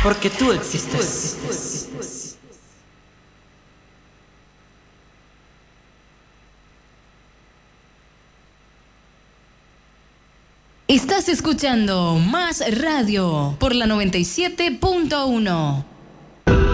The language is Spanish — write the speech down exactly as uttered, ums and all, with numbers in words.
Porque tú existes. Estás escuchando Más Radio por la noventa y siete punto uno.